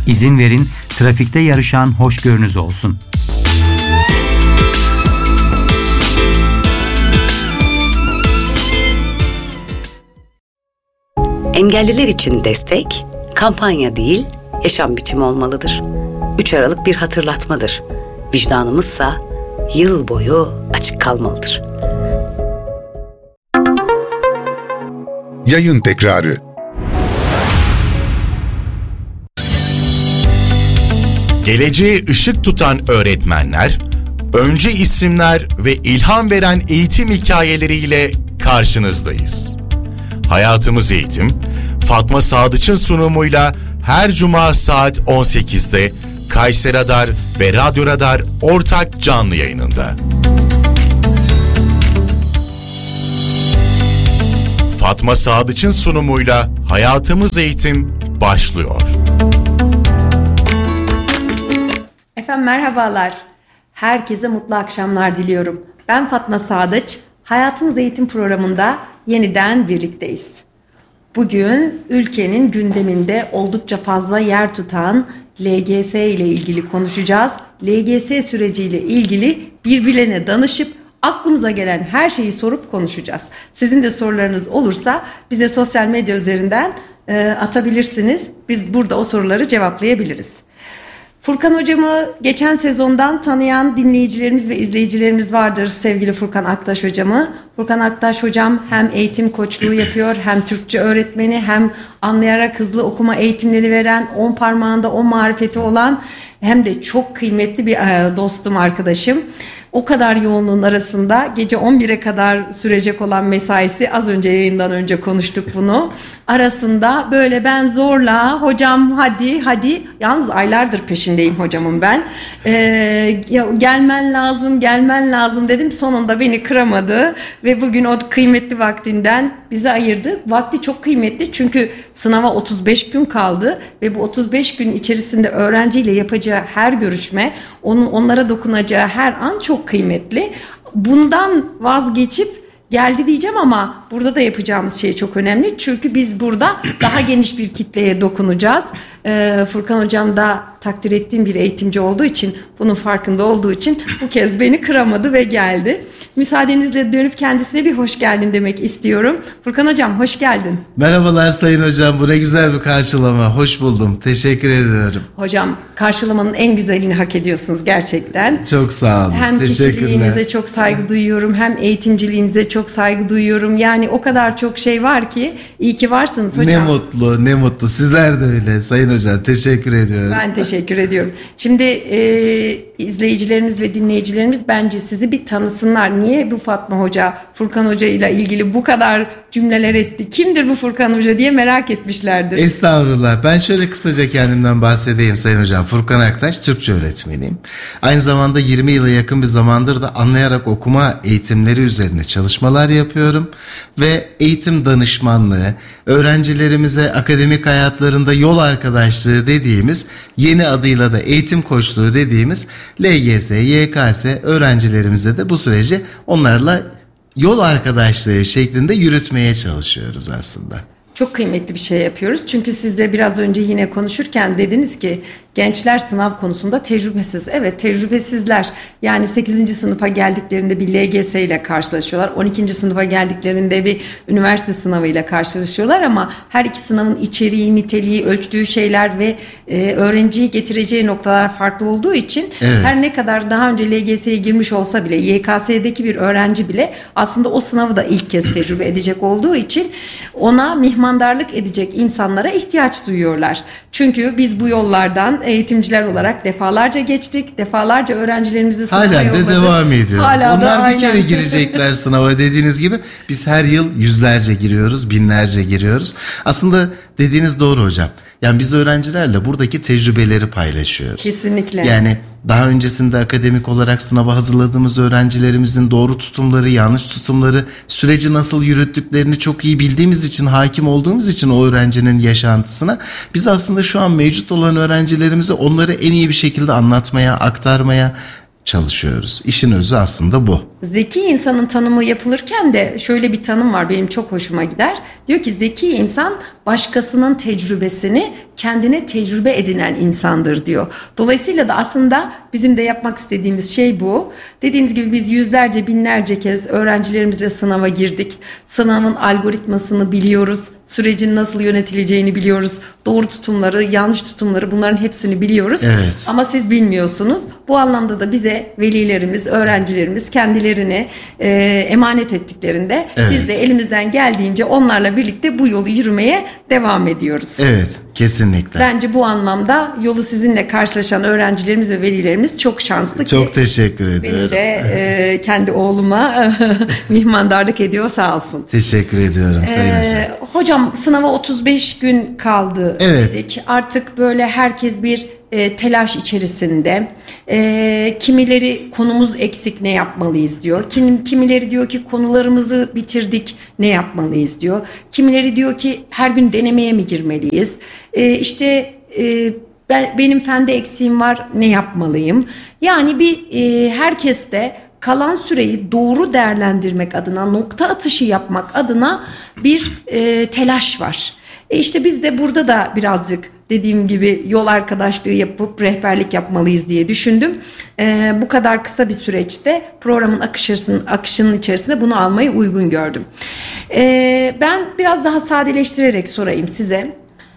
İzin verin, trafikte yarışan hoşgörünüz olsun. Engelliler için destek, kampanya değil, yaşam biçimi olmalıdır. 3 Aralık bir hatırlatmadır. Vicdanımızsa yıl boyu açık kalmalıdır. Yayın tekrarı. Geleceğe ışık tutan öğretmenler, öncü isimler ve ilham veren eğitim hikayeleriyle karşınızdayız. Hayatımız Eğitim, Fatma Sadıç'ın sunumuyla her cuma saat 18'de Kayseri Radar ve Radyo Radar ortak canlı yayınında. Fatma Sadıç'ın sunumuyla Hayatımız Eğitim başlıyor. Efendim merhabalar. Herkese mutlu akşamlar diliyorum. Ben Fatma Sadıç. Hayatımız Eğitim programında yeniden birlikteyiz. Bugün ülkenin gündeminde oldukça fazla yer tutan LGS ile ilgili konuşacağız. LGS süreciyle ilgili birbirlerine danışıp aklımıza gelen her şeyi sorup konuşacağız. Sizin de sorularınız olursa bize sosyal medya üzerinden atabilirsiniz. Biz burada o soruları cevaplayabiliriz. Furkan hocamı geçen sezondan tanıyan dinleyicilerimiz ve izleyicilerimiz vardır, sevgili Furkan Aktaş hocamı. Furkan Aktaş hocam hem eğitim koçluğu yapıyor, hem Türkçe öğretmeni, hem anlayarak hızlı okuma eğitimleri veren, 10 parmağında 10 marifeti olan, hem de çok kıymetli bir dostum, arkadaşım. O kadar yoğunluğun arasında gece 11'e kadar sürecek olan mesaisi, az önce yayından önce konuştuk bunu. Arasında böyle ben zorla hocam hadi yalnız aylardır peşindeyim hocamın ben. Gelmen lazım dedim, sonunda beni kıramadı ve bugün o kıymetli vaktinden bize ayırdı. Vakti çok kıymetli çünkü sınava 35 gün kaldı ve bu 35 gün içerisinde öğrenciyle yapacağı her görüşme, onlara dokunacağı her an çok kıymetli. Bundan vazgeçip geldi diyeceğim ama burada da yapacağımız şey çok önemli. Çünkü biz burada daha geniş bir kitleye dokunacağız. Furkan hocam da takdir ettiğim bir eğitimci olduğu için, bunun farkında olduğu için bu kez beni kıramadı ve geldi. Müsaadenizle dönüp kendisine bir hoş geldin demek istiyorum. Furkan hocam hoş geldin. Merhabalar sayın hocam, bu ne güzel bir karşılama. Hoş buldum, teşekkür ediyorum. Hocam karşılamanın en güzelini hak ediyorsunuz gerçekten. Çok sağ olun, hem kişiliğinize çok saygı duyuyorum, hem eğitimciliğinize çok saygı duyuyorum. Yani o kadar çok şey var ki, iyi ki varsınız hocam. Ne mutlu. Sizler de öyle sayın hocam, teşekkür ediyorum. Ben teşekkür ediyorum. Şimdi izleyicilerimiz ve dinleyicilerimiz bence sizi bir tanısınlar. Niye bu Fatma Hoca, Furkan Hoca ile ilgili bu kadar cümleler etti? Kimdir bu Furkan Hoca diye merak etmişlerdir. Estağfurullah. Ben şöyle kısaca kendimden bahsedeyim sayın hocam. Furkan Aktaş, Türkçe öğretmeniyim. Aynı zamanda 20 yıla yakın bir zamandır da anlayarak okuma eğitimleri üzerine çalışmalar yapıyorum. Ve eğitim danışmanlığı, öğrencilerimize akademik hayatlarında yol arkadaşlığı dediğimiz, yeni adıyla da eğitim koçluğu dediğimiz LGS, YKS öğrencilerimize de bu süreci onlarla yol arkadaşlığı şeklinde yürütmeye çalışıyoruz aslında. Çok kıymetli bir şey yapıyoruz. Çünkü siz de biraz önce yine konuşurken dediniz ki gençler sınav konusunda tecrübesiz. Evet, tecrübesizler. Yani 8. sınıfa geldiklerinde bir LGS ile karşılaşıyorlar. 12. sınıfa geldiklerinde bir üniversite sınavıyla karşılaşıyorlar ama her iki sınavın içeriği, niteliği, ölçtüğü şeyler ve öğrenciyi getireceği noktalar farklı olduğu için evet, her ne kadar daha önce LGS'ye girmiş olsa bile, YKS'deki bir öğrenci bile aslında o sınavı da ilk kez tecrübe edecek olduğu için ona mihmandarlık edecek insanlara ihtiyaç duyuyorlar. Çünkü biz bu yollardan eğitimciler olarak defalarca geçtik. Defalarca öğrencilerimizi sınava yolladık. Halen de devam ediyoruz. Onlar bir kere aynen girecekler sınava dediğiniz gibi. Biz her yıl yüzlerce giriyoruz, binlerce giriyoruz. Aslında dediğiniz doğru hocam. Yani biz öğrencilerle buradaki tecrübeleri paylaşıyoruz. Kesinlikle. Yani daha öncesinde akademik olarak sınava hazırladığımız öğrencilerimizin doğru tutumları, yanlış tutumları, süreci nasıl yürüttüklerini çok iyi bildiğimiz için, hakim olduğumuz için o öğrencinin yaşantısına, biz aslında şu an mevcut olan öğrencilerimize onları en iyi bir şekilde anlatmaya, aktarmaya çalışıyoruz. İşin özü aslında bu. Zeki insanın tanımı yapılırken de şöyle bir tanım var, benim çok hoşuma gider. Diyor ki zeki insan başkasının tecrübesini kendine tecrübe edinen insandır diyor. Dolayısıyla da aslında bizim de yapmak istediğimiz şey bu. Dediğiniz gibi biz yüzlerce, binlerce kez öğrencilerimizle sınava girdik. Sınavın algoritmasını biliyoruz. Sürecin nasıl yönetileceğini biliyoruz. Doğru tutumları, yanlış tutumları, bunların hepsini biliyoruz. Evet. Ama siz bilmiyorsunuz. Bu anlamda da bize velilerimiz, öğrencilerimiz kendilerini emanet ettiklerinde biz de elimizden geldiğince onlarla birlikte bu yolu yürümeye devam ediyoruz. Evet, kesinlikle. Bence bu anlamda yolu sizinle karşılaşan öğrencilerimiz ve velilerimiz çok şanslı ki. Çok teşekkür ediyorum. Benim de kendi oğluma mihmandarlık ediyor, sağ olsun. Teşekkür ediyorum Sayın Hocam. Hocam sınava 35 gün kaldı Evet. dedik. Artık böyle herkes bir telaş içerisinde. Kimileri konumuz eksik, ne yapmalıyız diyor. Kimileri diyor ki konularımızı bitirdik, ne yapmalıyız diyor. Kimileri diyor ki her gün denemeye mi girmeliyiz? Benim fende eksiğim var, ne yapmalıyım? Yani herkes de kalan süreyi doğru değerlendirmek adına, nokta atışı yapmak adına bir telaş var. İşte biz de burada da birazcık dediğim gibi yol arkadaşlığı yapıp rehberlik yapmalıyız diye düşündüm. Bu kadar kısa bir süreçte programın akışının içerisinde bunu almayı uygun gördüm. Ben biraz daha sadeleştirerek sorayım size.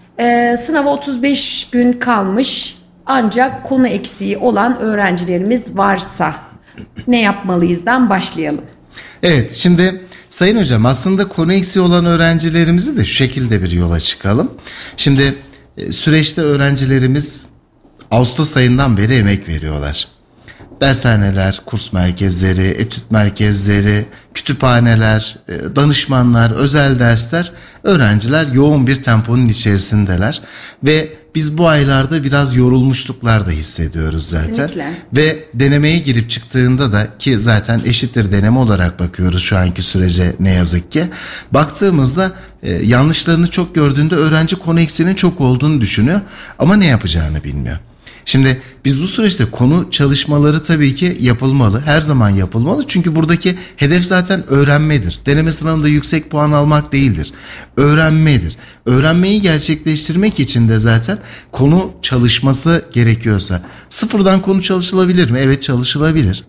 Sınava 35 gün kalmış ancak konu eksiği olan öğrencilerimiz varsa ne yapmalıyızdan başlayalım. Evet, şimdi Sayın Hocam aslında konu eksiği olan öğrencilerimizi de şu şekilde bir yola çıkalım. Şimdi süreçte öğrencilerimiz Ağustos ayından beri emek veriyorlar. Dershaneler, kurs merkezleri, etüt merkezleri, kütüphaneler, danışmanlar, özel dersler, öğrenciler yoğun bir temponun içerisindeler ve biz bu aylarda biraz yorulmuşluklar da hissediyoruz zaten. Kesinlikle. Ve denemeye girip çıktığında da, ki zaten eşittir deneme olarak bakıyoruz şu anki sürece ne yazık ki, baktığımızda yanlışlarını çok gördüğünde öğrenci konu eksiğinin çok olduğunu düşünüyor ama ne yapacağını bilmiyor. Şimdi biz bu süreçte konu çalışmaları tabii ki yapılmalı. Her zaman yapılmalı. Çünkü buradaki hedef zaten öğrenmedir. Deneme sınavında yüksek puan almak değildir. Öğrenmedir. Öğrenmeyi gerçekleştirmek için de zaten konu çalışması gerekiyorsa. Sıfırdan konu çalışılabilir mi? Evet, çalışılabilir.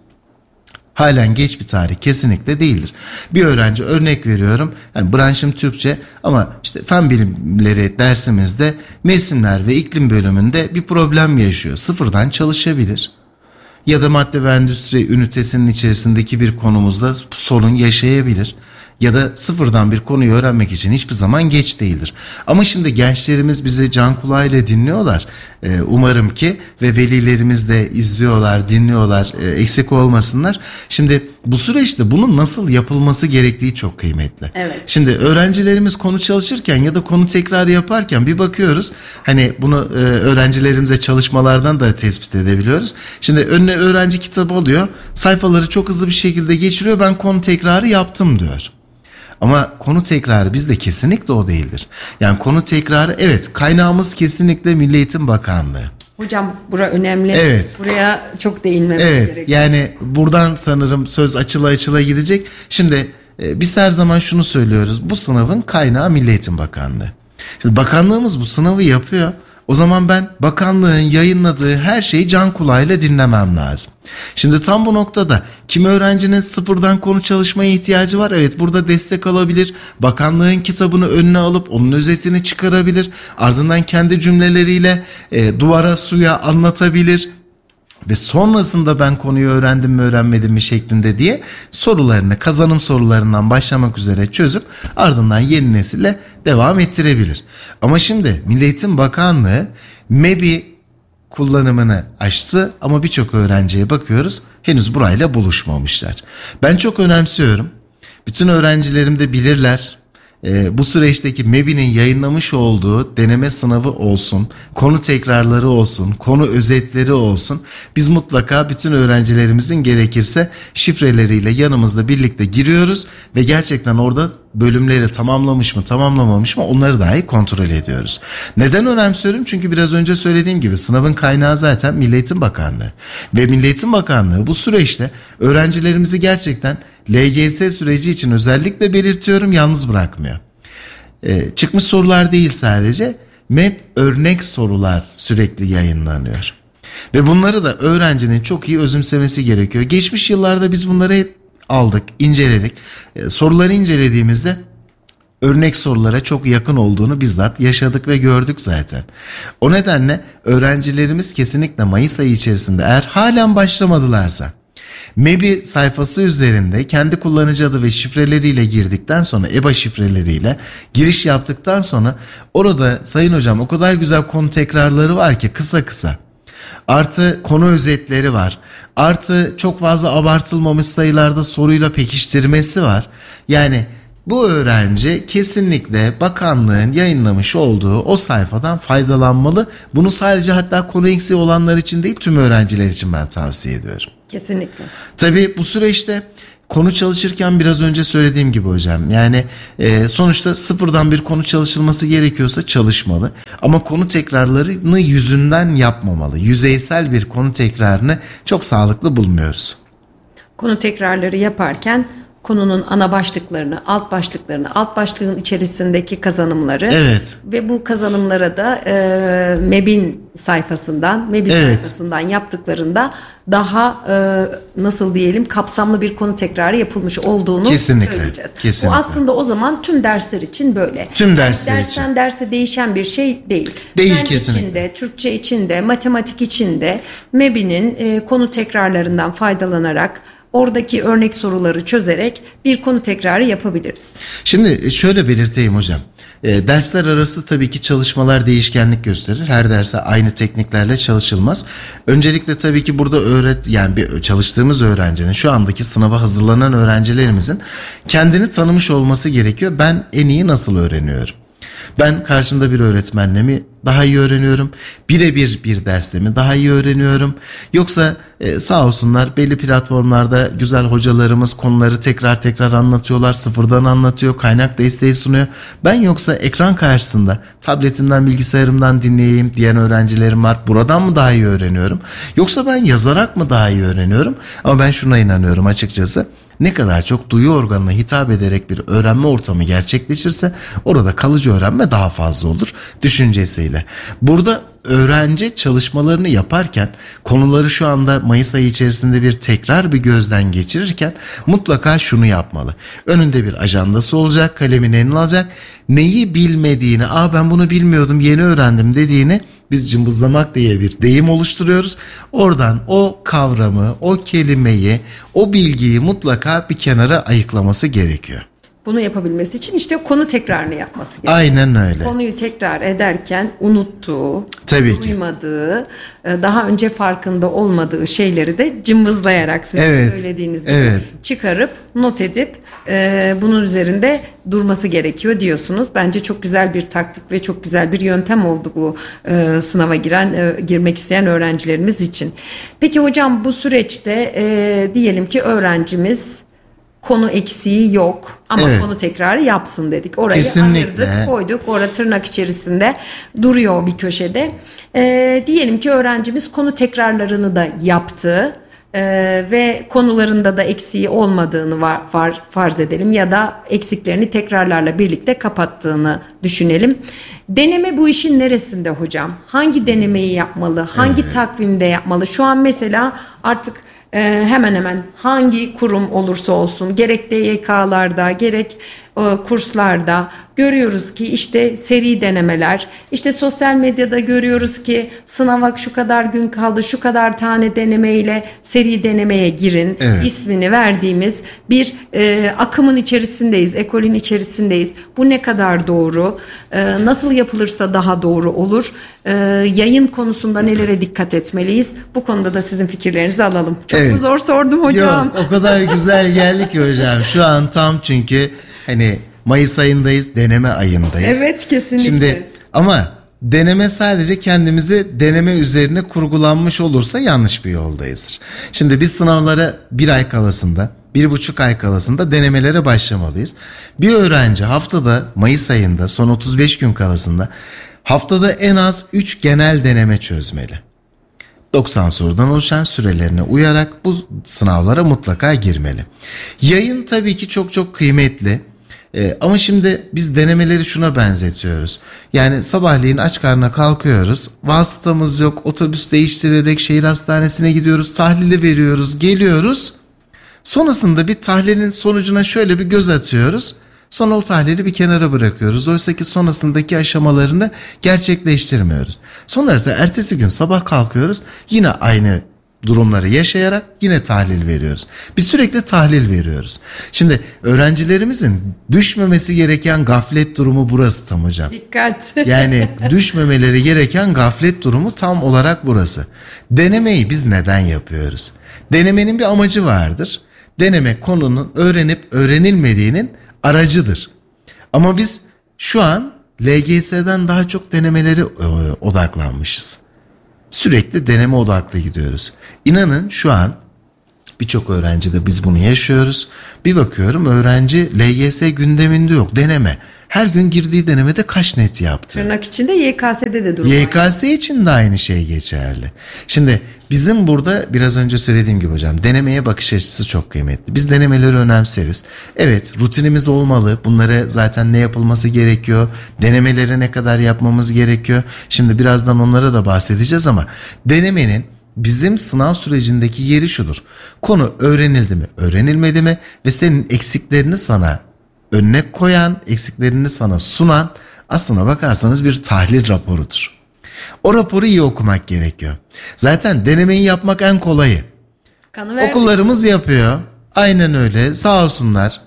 Halen geç bir tarih kesinlikle değildir. Bir öğrenci, örnek veriyorum, yani branşım Türkçe ama işte fen bilimleri dersimizde mevsimler ve iklim bölümünde bir problem yaşıyor. Sıfırdan çalışabilir. Ya da madde ve endüstri ünitesinin içerisindeki bir konumuzda sorun yaşayabilir. Ya da sıfırdan bir konuyu öğrenmek için hiçbir zaman geç değildir. Ama şimdi gençlerimiz bizi can kulağıyla dinliyorlar. Umarım ki ve velilerimiz de izliyorlar, dinliyorlar, eksik olmasınlar. Şimdi bu süreçte bunun nasıl yapılması gerektiği çok kıymetli. Evet. Şimdi öğrencilerimiz konu çalışırken ya da konu tekrarı yaparken bir bakıyoruz. Hani bunu öğrencilerimize çalışmalardan da tespit edebiliyoruz. Şimdi önüne öğrenci kitabı alıyor. Sayfaları çok hızlı bir şekilde geçiriyor. Ben konu tekrarı yaptım diyor. Ama konu tekrarı bizde kesinlikle o değildir. Yani konu tekrarı, evet, kaynağımız kesinlikle Milli Eğitim Bakanlığı. Hocam bura önemli. Evet. Buraya çok değinmemiz gerekiyor. Evet, yani buradan sanırım söz açıla gidecek. Şimdi biz her zaman şunu söylüyoruz. Bu sınavın kaynağı Milli Eğitim Bakanlığı. Şimdi bakanlığımız bu sınavı yapıyor. O zaman ben bakanlığın yayınladığı her şeyi can kulağıyla dinlemem lazım. Şimdi tam bu noktada kimi öğrencinin sıfırdan konu çalışmaya ihtiyacı var. Evet, burada destek alabilir. Bakanlığın kitabını önüne alıp onun özetini çıkarabilir. Ardından kendi cümleleriyle duvara suya anlatabilir. Ve sonrasında ben konuyu öğrendim mi öğrenmedim mi şeklinde diye sorularını, kazanım sorularından başlamak üzere çözüp ardından yeni nesille devam ettirebilir. Ama şimdi Milli Eğitim Bakanlığı MEB'i kullanımını açtı ama birçok öğrenciye bakıyoruz henüz burayla buluşmamışlar. Ben çok önemsiyorum. Bütün öğrencilerim de bilirler. Bu süreçteki MEB'nin yayınlamış olduğu deneme sınavı olsun, konu tekrarları olsun, konu özetleri olsun. Biz mutlaka bütün öğrencilerimizin gerekirse şifreleriyle yanımızda birlikte giriyoruz ve gerçekten orada bölümleri tamamlamış mı tamamlamamış mı onları dahi kontrol ediyoruz. Neden önemsiyorum? Çünkü biraz önce söylediğim gibi sınavın kaynağı zaten Milli Eğitim Bakanlığı. Ve Milli Eğitim Bakanlığı bu süreçte öğrencilerimizi gerçekten LGS süreci için özellikle belirtiyorum, yalnız bırakmıyor. çıkmış sorular değil sadece, MEB örnek sorular sürekli yayınlanıyor. Ve bunları da öğrencinin çok iyi özümsemesi gerekiyor. Geçmiş yıllarda biz bunları hep aldık, inceledik. Soruları incelediğimizde örnek sorulara çok yakın olduğunu bizzat yaşadık ve gördük zaten. O nedenle öğrencilerimiz kesinlikle Mayıs ayı içerisinde, eğer halen başlamadılarsa, MEB'i sayfası üzerinde kendi kullanıcı adı ve şifreleriyle girdikten sonra, EBA şifreleriyle giriş yaptıktan sonra, orada Sayın Hocam o kadar güzel konu tekrarları var ki kısa kısa. Artı konu özetleri var. Artı çok fazla abartılmamış sayılarda soruyla pekiştirmesi var. Yani bu öğrenci kesinlikle bakanlığın yayınlamış olduğu o sayfadan faydalanmalı. Bunu sadece hatta konu eksiği olanlar için değil, tüm öğrenciler için ben tavsiye ediyorum. Kesinlikle. Tabii bu süreçte konu çalışırken biraz önce söylediğim gibi hocam, yani sonuçta sıfırdan bir konu çalışılması gerekiyorsa çalışmalı. Ama konu tekrarlarını yüzünden yapmamalı. Yüzeysel bir konu tekrarını çok sağlıklı bulmuyoruz. Konu tekrarları yaparken konunun ana başlıklarını, alt başlıklarını, alt başlığın içerisindeki kazanımları, evet, ve bu kazanımlara da MEB'in sayfasından, sayfasından yaptıklarında daha nasıl diyelim, kapsamlı bir konu tekrarı yapılmış olduğunu söyleyeceğiz. Kesinlikle. Bu aslında o zaman tüm dersler için böyle. Tüm dersler dersten için. derse değişen bir şey değil. Değil, Fen kesinlikle. içinde, Türkçe içinde, matematik içinde MEB'in konu tekrarlarından faydalanarak, oradaki örnek soruları çözerek bir konu tekrarı yapabiliriz. Şimdi şöyle belirteyim hocam. Dersler arası tabii ki çalışmalar değişkenlik gösterir. Her derse aynı tekniklerle çalışılmaz. Öncelikle tabii ki burada çalıştığımız öğrencinin, şu andaki sınava hazırlanan öğrencilerimizin kendini tanımış olması gerekiyor. Ben en iyi nasıl öğreniyorum? Ben karşımda bir öğretmenle mi daha iyi öğreniyorum? Birebir bir dersle mi daha iyi öğreniyorum? Yoksa sağ olsunlar belli platformlarda güzel hocalarımız konuları tekrar tekrar anlatıyorlar, sıfırdan anlatıyor, kaynak desteği sunuyor. Ben yoksa ekran karşısında tabletimden, bilgisayarımdan dinleyeyim diyen öğrencilerim var. Buradan mı daha iyi öğreniyorum? Yoksa ben yazarak mı daha iyi öğreniyorum? Ama ben şuna inanıyorum açıkçası. Ne kadar çok duyu organına hitap ederek bir öğrenme ortamı gerçekleşirse orada kalıcı öğrenme daha fazla olur düşüncesiyle. Burada öğrenci çalışmalarını yaparken konuları şu anda Mayıs ayı içerisinde bir gözden geçirirken mutlaka şunu yapmalı. Önünde bir ajandası olacak, kalemini eline alacak. Neyi bilmediğini, ben bunu bilmiyordum, yeni öğrendim dediğini biz cımbızlamak diye bir deyim oluşturuyoruz. Oradan o kavramı, o kelimeyi, o bilgiyi mutlaka bir kenara ayıklaması gerekiyor. Bunu yapabilmesi için işte konu tekrarını yapması gerekiyor. Aynen öyle. Konuyu tekrar ederken unuttuğu, duymadığı, daha önce farkında olmadığı şeyleri de cımbızlayarak sizin söylediğiniz gibi çıkarıp, not edip bunun üzerinde durması gerekiyor diyorsunuz. Bence çok güzel bir taktik ve çok güzel bir yöntem oldu bu sınava girmek isteyen öğrencilerimiz için. Peki hocam, bu süreçte diyelim ki öğrencimiz konu eksiği yok ama konu tekrarı yapsın dedik. Orayı ayırdık, koyduk. Orada tırnak içerisinde duruyor bir köşede. Diyelim ki öğrencimiz konu tekrarlarını da yaptı ve konularında da eksiği olmadığını farz edelim ya da eksiklerini tekrarlarla birlikte kapattığını düşünelim. Deneme bu işin neresinde hocam? Hangi denemeyi yapmalı? Hangi takvimde yapmalı? Şu an mesela artık hemen hemen hangi kurum olursa olsun, gerek DYK'larda gerek kurslarda görüyoruz ki işte seri denemeler, işte sosyal medyada görüyoruz ki sınava şu kadar gün kaldı, şu kadar tane denemeyle seri denemeye girin ismini verdiğimiz bir akımın içerisindeyiz, ekolün içerisindeyiz. Bu ne kadar doğru? Nasıl yapılırsa daha doğru olur? Yayın konusunda nelere dikkat etmeliyiz? Bu konuda da sizin fikirlerinizi alalım. Çok mu zor sordum hocam? Yok, o kadar güzel geldi ki hocam. Şu an tam çünkü Mayıs ayındayız, deneme ayındayız. Evet, kesinlikle. Şimdi ama deneme sadece kendimizi deneme üzerine kurgulanmış olursa yanlış bir yoldayızdır. Şimdi biz sınavlara 1 ay kalasında, 1,5 ay kalasında denemelere başlamalıyız. Bir öğrenci haftada Mayıs ayında son 35 gün kalasında haftada en az 3 genel deneme çözmeli. 90 sorudan oluşan sürelerine uyarak bu sınavlara mutlaka girmeli. Yayın tabii ki çok çok kıymetli. Ama şimdi biz denemeleri şuna benzetiyoruz. Yani sabahleyin aç karnına kalkıyoruz. Vasıtamız yok. Otobüs değiştirerek şehir hastanesine gidiyoruz. Tahlili veriyoruz. Geliyoruz. Sonrasında bir tahlilin sonucuna şöyle bir göz atıyoruz. Sonra o tahlili bir kenara bırakıyoruz. Oysa ki sonrasındaki aşamalarını gerçekleştirmiyoruz. Sonra da ertesi gün sabah kalkıyoruz. Yine aynı durumları yaşayarak yine tahlil veriyoruz. Biz sürekli tahlil veriyoruz. Şimdi öğrencilerimizin düşmemesi gereken gaflet durumu burası tam hocam. Dikkat. Yani düşmemeleri gereken gaflet durumu tam olarak burası. Denemeyi biz neden yapıyoruz? Denemenin bir amacı vardır. Deneme konunun öğrenip öğrenilmediğinin aracıdır. Ama biz şu an LGS'den daha çok denemeleri odaklanmışız. Sürekli deneme odaklı gidiyoruz. İnanın şu an birçok öğrencide biz bunu yaşıyoruz. Bir bakıyorum öğrenci LGS gündeminde yok. Deneme. Her gün girdiği denemede kaç net yaptı? Tırnak içinde YKS'de de durum var. YKS için de aynı şey geçerli. Şimdi bizim burada biraz önce söylediğim gibi hocam denemeye bakış açısı çok kıymetli. Biz denemeleri önemseriz. Evet, rutinimiz olmalı. Bunları zaten ne yapılması gerekiyor? Denemeleri ne kadar yapmamız gerekiyor? Şimdi birazdan onlara da bahsedeceğiz ama denemenin bizim sınav sürecindeki yeri şudur. Konu öğrenildi mi, öğrenilmedi mi ve senin eksiklerini sana önüne koyan, eksiklerini sana sunan aslına bakarsanız bir tahlil raporudur. O raporu iyi okumak gerekiyor. Zaten denemeyi yapmak en kolayı. Okullarımız yapıyor. Aynen öyle. Sağ olsunlar.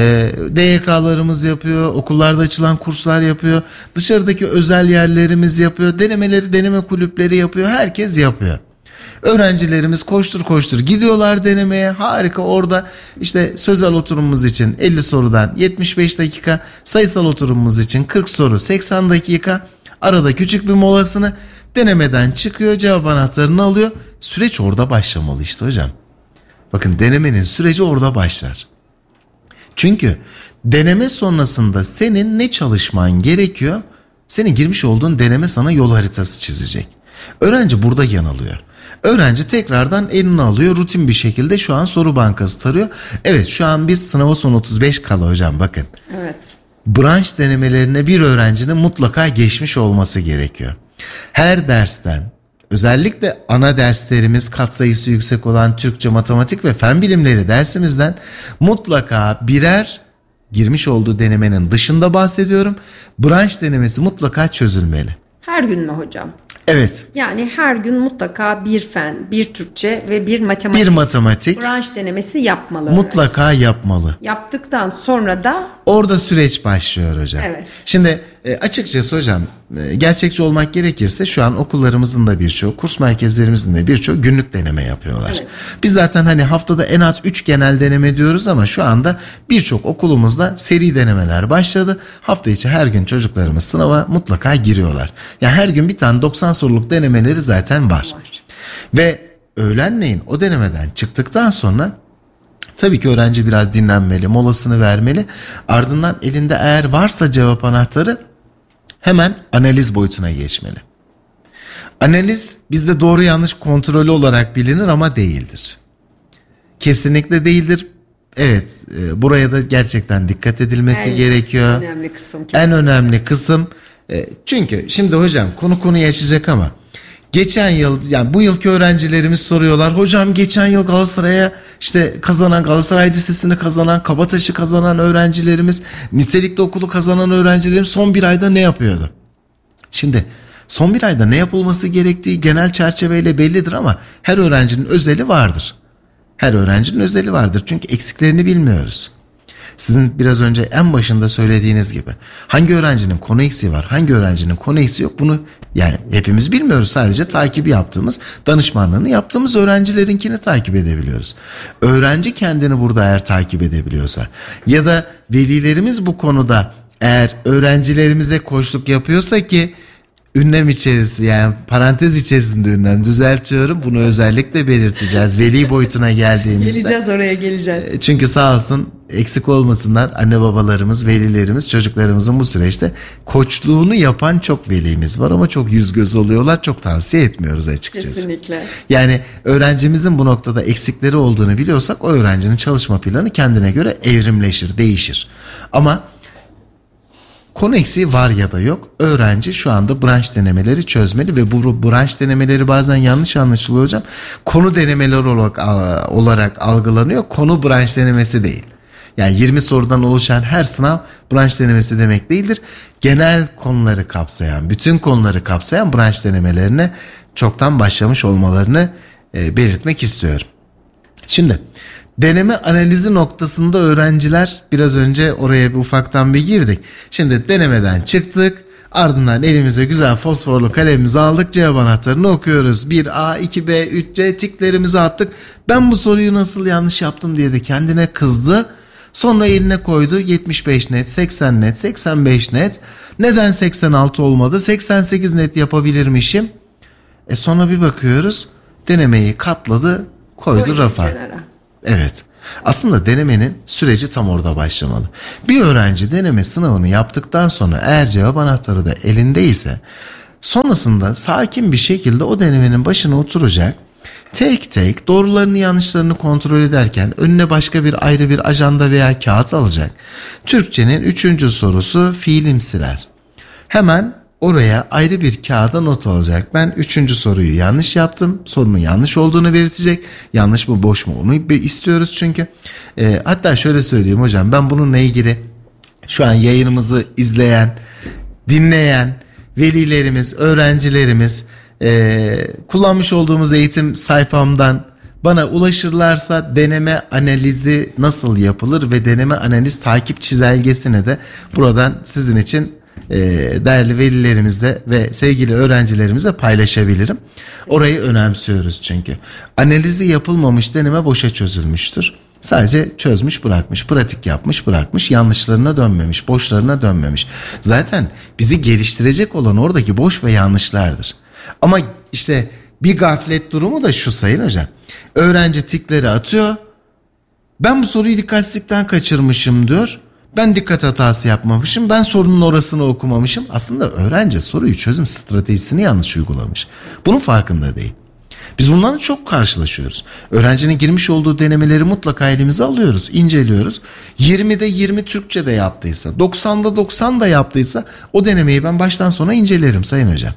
DYK'larımız yapıyor. Okullarda açılan kurslar yapıyor. Dışarıdaki özel yerlerimiz yapıyor. Denemeleri deneme kulüpleri yapıyor. Herkes yapıyor. Öğrencilerimiz koştur koştur gidiyorlar denemeye. Harika, orada işte sözel oturumumuz için 50 sorudan 75 dakika, sayısal oturumumuz için 40 soru 80 dakika. Arada küçük bir molasını, denemeden çıkıyor, cevap anahtarını alıyor. Süreç orada başlamalı işte hocam. Bakın, denemenin süreci orada başlar. Çünkü deneme sonrasında senin ne çalışman gerekiyor? Senin girmiş olduğun deneme sana yol haritası çizecek. Öğrenci burada yanılıyor. Öğrenci tekrardan elini alıyor, rutin bir şekilde şu an soru bankası tarıyor. Evet, şu an biz sınava son 35 kala hocam, bakın. Evet. Branş denemelerine bir öğrencinin mutlaka geçmiş olması gerekiyor. Her dersten, özellikle ana derslerimiz katsayısı yüksek olan Türkçe, matematik ve fen bilimleri dersimizden mutlaka birer, girmiş olduğu denemenin dışında bahsediyorum, branş denemesi mutlaka çözülmeli. Her gün mü hocam? Evet. Yani her gün mutlaka bir fen, bir Türkçe ve bir matematik. Bir matematik. Branş denemesi yapmalı. Mutlaka yapmalı. Yaptıktan sonra da orada süreç başlıyor hocam. Evet. Şimdi açıkçası hocam, gerçekçi olmak gerekirse şu an okullarımızın da birçoğu, kurs merkezlerimizin de birçoğu günlük deneme yapıyorlar. Evet. Biz zaten hani haftada en az 3 genel deneme diyoruz ama şu anda birçok okulumuzda seri denemeler başladı. Hafta içi her gün çocuklarımız sınava mutlaka giriyorlar. Yani her gün bir tane 90 soruluk denemeleri zaten var. Ve öğlenleyin o denemeden çıktıktan sonra tabii ki öğrenci biraz dinlenmeli, molasını vermeli. Ardından elinde eğer varsa cevap anahtarı hemen analiz boyutuna geçmeli. Analiz bizde doğru yanlış kontrolü olarak bilinir ama değildir. Kesinlikle değildir. Evet, buraya da gerçekten dikkat edilmesi gerekiyor. Önemli kısım. En önemli kısım. Çünkü şimdi hocam konuyu açacak ama geçen yıl, yani bu yılki öğrencilerimiz soruyorlar. Hocam geçen yıl Galatasaray'a işte kazanan, Galatasaray Lisesi'ni kazanan, Kabataş'ı kazanan öğrencilerimiz, nitelikli okulu kazanan öğrencilerimiz son bir ayda ne yapıyordu? Şimdi son bir ayda ne yapılması gerektiği genel çerçeveyle bellidir ama her öğrencinin özeli vardır. Her öğrencinin özeli vardır çünkü eksiklerini bilmiyoruz. Sizin biraz önce en başında söylediğiniz gibi hangi öğrencinin konu eksiği var, hangi öğrencinin konu eksiği yok, bunu yani hepimiz bilmiyoruz. Sadece takibi yaptığımız, danışmanlığını yaptığımız öğrencilerinkini takip edebiliyoruz. Öğrenci kendini burada eğer takip edebiliyorsa ya da velilerimiz bu konuda eğer öğrencilerimize koçluk yapıyorsa, ki ünlem içerisi, yani parantez içerisinde ünlem düzeltiyorum, bunu özellikle belirteceğiz veli boyutuna geldiğimizde. Geleceğiz, oraya geleceğiz. Çünkü sağ olsun eksik olmasınlar anne babalarımız, velilerimiz, çocuklarımızın bu süreçte koçluğunu yapan çok velimiz var ama çok yüz göz oluyorlar, çok tavsiye etmiyoruz açıkçası. Kesinlikle. Yani öğrencimizin bu noktada eksikleri olduğunu biliyorsak o öğrencinin çalışma planı kendine göre evrimleşir, değişir. Ama konu eksiği var ya da yok. Öğrenci şu anda branş denemeleri çözmeli ve bu branş denemeleri bazen yanlış anlaşılıyor hocam. Konu denemeleri olarak algılanıyor. Konu branş denemesi değil. Yani 20 sorudan oluşan her sınav branş denemesi demek değildir. Genel konuları kapsayan, bütün konuları kapsayan branş denemelerine çoktan başlamış olmalarını belirtmek istiyorum. Şimdi deneme analizi noktasında öğrenciler, biraz önce oraya bir ufaktan bir girdik. Şimdi denemeden çıktık. Ardından elimize güzel fosforlu kalemimizi aldık. Cevap anahtarını okuyoruz. 1A, 2B, 3C tiklerimizi attık. Ben bu soruyu nasıl yanlış yaptım diye de kendine kızdı. Sonra eline koydu 75 net, 80 net, 85 net. Neden 86 olmadı? 88 net yapabilirmişim. Sonra bir bakıyoruz. Denemeyi katladı, koydu rafa. Evet. Aslında denemenin süreci tam orada başlamalı. Bir öğrenci deneme sınavını yaptıktan sonra eğer cevap anahtarı da elindeyse sonrasında sakin bir şekilde o denemenin başına oturacak. Tek tek doğrularını yanlışlarını kontrol ederken önüne başka bir ayrı bir ajanda veya kağıt alacak. Türkçenin 3. sorusu fiilimsiler. Hemen oraya ayrı bir kağıda not alacak. Ben 3. soruyu yanlış yaptım. Sorunun yanlış olduğunu belirtecek. Yanlış mı boş mu onu istiyoruz çünkü. Hatta şöyle söyleyeyim hocam, ben bununla ilgili şu an yayınımızı izleyen, dinleyen velilerimiz, öğrencilerimiz kullanmış olduğumuz eğitim sayfamdan bana ulaşırlarsa deneme analizi nasıl yapılır ve deneme analiz takip çizelgesini de buradan sizin için değerli velilerimizle ve sevgili öğrencilerimize paylaşabilirim. Orayı önemsiyoruz çünkü. Analizi yapılmamış deneme boşa çözülmüştür. Sadece çözmüş bırakmış, pratik yapmış bırakmış, yanlışlarına dönmemiş, boşlarına dönmemiş. Zaten bizi geliştirecek olan oradaki boş ve yanlışlardır. Ama işte bir gaflet durumu da şu sayın hocam. Öğrenci tikleri atıyor. Ben bu soruyu dikkatsizlikten kaçırmışım diyor. Ben dikkat hatası yapmamışım. Ben sorunun orasını okumamışım. Aslında öğrenci soruyu çözüm stratejisini yanlış uygulamış. Bunun farkında değil. Biz bunlarla çok karşılaşıyoruz. Öğrencinin girmiş olduğu denemeleri mutlaka elimize alıyoruz, inceliyoruz. 20'de 20 Türkçe'de yaptıysa, 90'da 90 da yaptıysa o denemeyi ben baştan sona incelerim sayın hocam.